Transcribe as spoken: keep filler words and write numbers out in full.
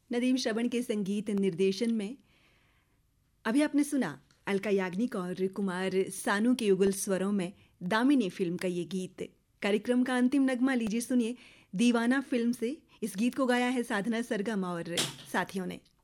नदीम श्रवण के संगीत निर्देशन में अभी आपने सुना अलका याग्निक और कुमार सानू के युगल स्वरों में दामिनी फिल्म का ये गीत। कार्यक्रम का अंतिम नगमा लीजिए, सुनिए दीवाना फिल्म से। इस गीत को गाया है साधना सरगम और साथियों ने।